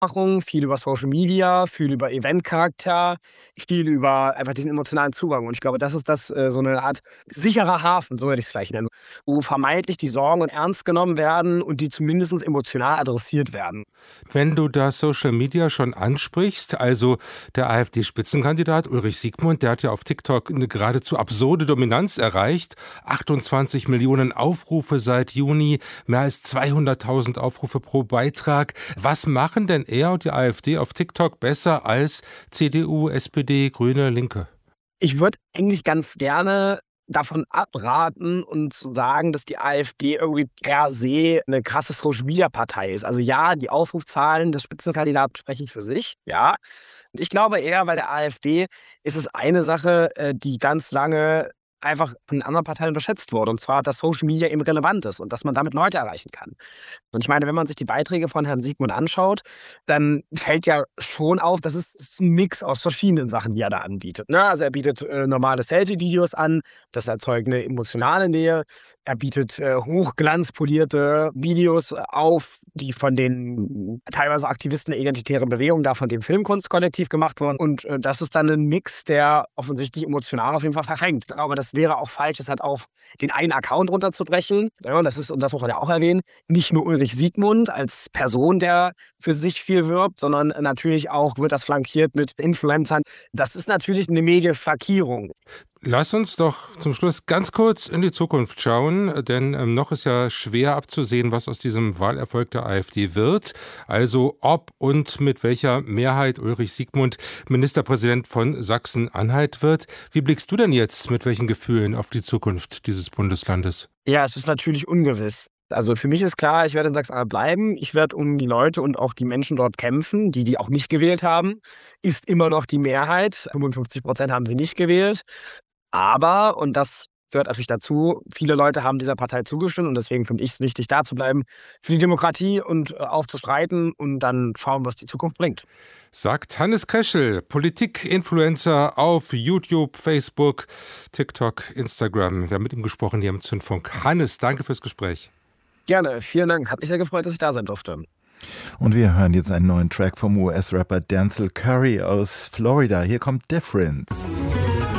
viel über Social Media, viel über Eventcharakter, viel über einfach diesen emotionalen Zugang. Und ich glaube, das ist so eine Art sicherer Hafen, so würde ich es vielleicht nennen, wo vermeintlich die Sorgen ernst genommen werden und die zumindest emotional adressiert werden. Wenn du da Social Media schon ansprichst, also der AfD-Spitzenkandidat Ulrich Siegmund, der hat ja auf TikTok eine geradezu absurde Dominanz erreicht. 28 Millionen Aufrufe seit Juni, mehr als 200.000 Aufrufe pro Beitrag. Was machen denn er und die AfD auf TikTok besser als CDU, SPD, Grüne, Linke? Ich würde eigentlich ganz gerne davon abraten und zu sagen, dass die AfD irgendwie per se eine krasse Social-Media-Partei ist. Also ja, die Aufrufzahlen des Spitzenkandidaten sprechen für sich, ja. Und ich glaube eher, bei der AfD ist es eine Sache, die ganz lange einfach von den anderen Parteien unterschätzt wurde. Und zwar, dass Social Media eben relevant ist und dass man damit Leute erreichen kann. Und ich meine, wenn man sich die Beiträge von Herrn Siegmund anschaut, dann fällt ja schon auf, das ist ein Mix aus verschiedenen Sachen, die er da anbietet. Ne? Also er bietet normale Selfie-Videos an, das erzeugt eine emotionale Nähe. Er bietet hochglanzpolierte Videos auf, die von den teilweise Aktivisten der identitären Bewegung, da von dem Filmkunstkollektiv gemacht wurden. Und das ist dann ein Mix, der offensichtlich emotional auf jeden Fall verfängt. Ich glaube, das wäre auch falsch, es halt auf den einen Account runterzubrechen. Ja, und das muss man ja auch erwähnen, nicht nur Ulrich Siegmund als Person, der für sich viel wirbt, sondern natürlich auch wird das flankiert mit Influencern. Das ist natürlich eine Medienflankierung. Lass uns doch zum Schluss ganz kurz in die Zukunft schauen, denn noch ist ja schwer abzusehen, was aus diesem Wahlerfolg der AfD wird. Also ob und mit welcher Mehrheit Ulrich Siegmund Ministerpräsident von Sachsen-Anhalt wird. Wie blickst du denn jetzt mit welchen Gefühlen auf die Zukunft dieses Bundeslandes? Ja, es ist natürlich ungewiss. Also für mich ist klar, ich werde in Sachsen-Anhalt bleiben. Ich werde um die Leute und auch die Menschen dort kämpfen, die auch nicht gewählt haben. Ist immer noch die Mehrheit. 55% haben sie nicht gewählt. Aber, und das gehört natürlich dazu, viele Leute haben dieser Partei zugestimmt und deswegen finde ich es wichtig, da zu bleiben, für die Demokratie und aufzustreiten und dann schauen, was die Zukunft bringt. Sagt Hannes Kreschel, Politik-Influencer auf YouTube, Facebook, TikTok, Instagram. Wir haben mit ihm gesprochen hier im Zündfunk. Hannes, danke fürs Gespräch. Gerne, vielen Dank. Hat mich sehr gefreut, dass ich da sein durfte. Und wir hören jetzt einen neuen Track vom US-Rapper Denzel Curry aus Florida. Hier kommt Difference.